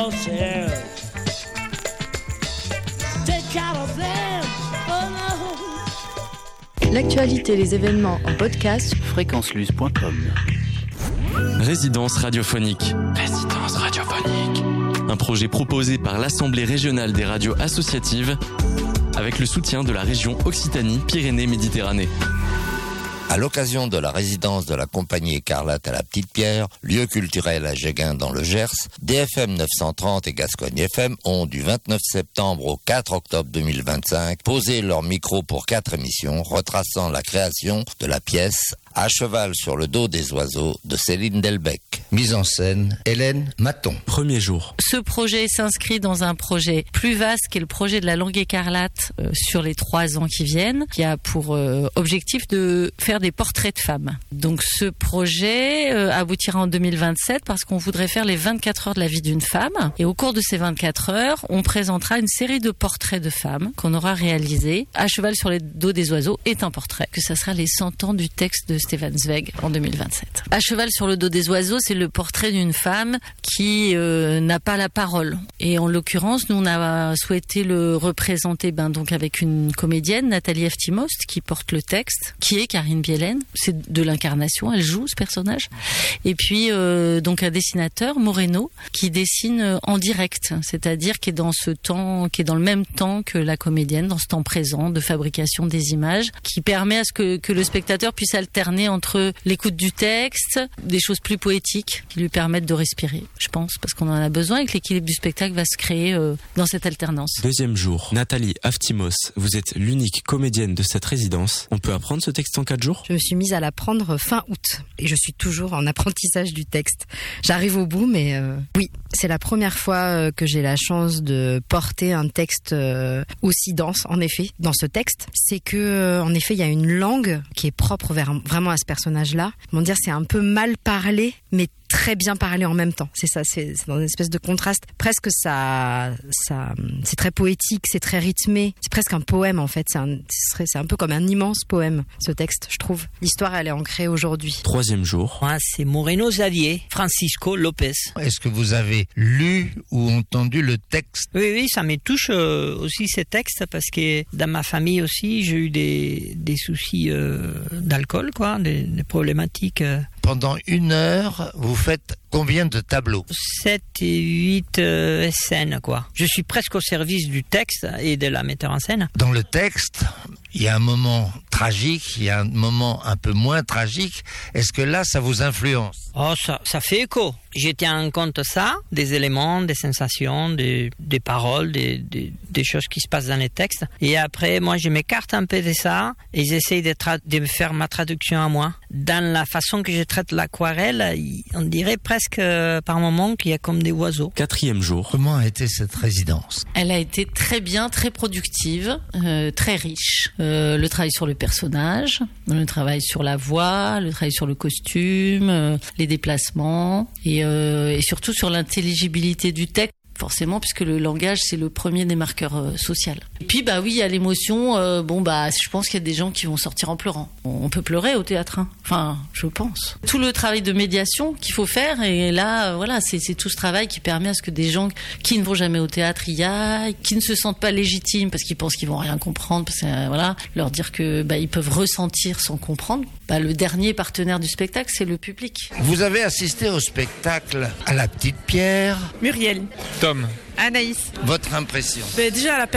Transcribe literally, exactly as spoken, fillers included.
L'actualité et les événements en podcast, fréquence luz point com. Résidence radiophonique. Résidence radiophonique. Un projet proposé par l'Assemblée régionale des radios associatives avec le soutien de la région Occitanie-Pyrénées-Méditerranée. À l'occasion de la résidence de la compagnie Écarlate à la Petite-Pierre, lieu culturel à Jéguin dans le Gers, D F M neuf cent trente et Gascogne F M ont du vingt-neuf septembre au quatre octobre deux mille vingt-cinq posé leur micro pour quatre émissions retraçant la création de la pièce À cheval sur le dos des oiseaux de Céline Delbecq. Mise en scène, Hélène Maton. Premier jour. Ce projet s'inscrit dans un projet plus vaste qui est le projet de la langue écarlate euh, sur les trois ans qui viennent, qui a pour euh, objectif de faire des portraits de femmes. Donc ce projet euh, aboutira en deux mille vingt-sept parce qu'on voudrait faire les vingt-quatre heures de la vie d'une femme. Et au cours de ces vingt-quatre heures, on présentera une série de portraits de femmes qu'on aura réalisés. À cheval sur le dos des oiseaux est un portrait, que ça sera les cent ans du texte de Stefan Zweig en deux mille vingt-sept. À cheval sur le dos des oiseaux, c'est le portrait d'une femme qui euh, n'a pas la parole. Et en l'occurrence, nous on a souhaité le représenter ben, donc avec une comédienne, Nathalie Eftimost, qui porte le texte, qui est Karine Bielen. C'est de l'incarnation, elle joue ce personnage. Et puis euh, donc un dessinateur, Moreno, qui dessine en direct, c'est-à-dire qui est dans ce temps, qui est dans le même temps que la comédienne, dans ce temps présent de fabrication des images, qui permet à ce que, que le spectateur puisse alterner entre l'écoute du texte, des choses plus poétiques qui lui permettent de respirer, je pense, parce qu'on en a besoin et que l'équilibre du spectacle va se créer euh, dans cette alternance. Deuxième jour. Nathalie Aftimos, vous êtes l'unique comédienne de cette résidence. On peut apprendre ce texte en quatre jours ? Je me suis mise à l'apprendre fin août et je suis toujours en apprentissage du texte. J'arrive au bout, mais euh, oui, c'est la première fois euh, que j'ai la chance de porter un texte euh, aussi dense, en effet, dans ce texte. C'est que, euh, en effet, il y a une langue qui est propre vers, vraiment à ce personnage-là. Comment dire, c'est un peu mal parlé, mais très bien parlé en même temps. C'est ça, c'est, c'est dans une espèce de contraste. Presque ça, ça, c'est très poétique, c'est très rythmé. C'est presque un poème en fait. C'est un, c'est un peu comme un immense poème, ce texte, je trouve. L'histoire, elle est ancrée aujourd'hui. Troisième jour. Moi, c'est Moreno Xavier, Francisco Lopez. Est-ce que vous avez lu ou entendu le texte ? Oui, oui, ça me touche euh, aussi ces textes parce que dans ma famille aussi, j'ai eu des, des soucis euh, d'alcool, quoi, des, des problématiques. Euh. Pendant une heure, vous faites combien de tableaux ? Sept et huit euh, scènes, quoi. Je suis presque au service du texte et de la metteur en scène. Dans le texte, il y a un moment tragique, il y a un moment un peu moins tragique. Est-ce que là, ça vous influence ? Oh, ça, ça fait écho. J'ai tenu en compte ça, des éléments, des sensations, des, des paroles, des, des, des choses qui se passent dans les textes. Et après, moi, je m'écarte un peu de ça et j'essaye de, tra- de faire ma traduction à moi. Dans la façon que je traite l'aquarelle, on dirait presque euh, par moments qu'il y a comme des oiseaux. Quatrième jour. Comment a été cette résidence ? Elle a été très bien, très productive, euh, très riche. Euh, le travail sur le personnage, le travail sur la voix, le travail sur le costume, euh, les déplacements et, euh, et surtout sur l'intelligibilité du texte. Forcément, puisque le langage, c'est le premier des marqueurs euh, sociaux. Et puis, bah oui, il y a l'émotion. Euh, bon, bah, je pense qu'il y a des gens qui vont sortir en pleurant. On peut pleurer au théâtre, hein. Enfin, je pense. Tout le travail de médiation qu'il faut faire, et là, euh, voilà, c'est, c'est tout ce travail qui permet à ce que des gens qui ne vont jamais au théâtre y aillent, qui ne se sentent pas légitimes parce qu'ils pensent qu'ils vont rien comprendre, parce que euh, voilà, leur dire que bah ils peuvent ressentir sans comprendre. Bah, le dernier partenaire du spectacle, c'est le public. Vous avez assisté au spectacle à la Petite-Pierre. Muriel. Tom. Anaïs. Votre impression ? Ben déjà, la